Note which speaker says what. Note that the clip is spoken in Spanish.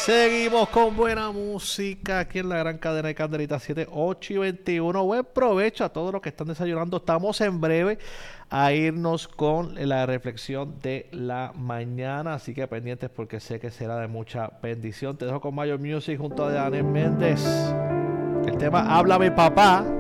Speaker 1: Seguimos con buena música aquí en la gran cadena de Candelita 7, 8 y 21. Buen provecho a todos los que están desayunando. Estamos en breve a irnos con la reflexión de la mañana. Así que pendientes porque sé que será de mucha bendición. Te dejo con Mayor Music junto a Daniel Méndez. El tema Háblame Papá.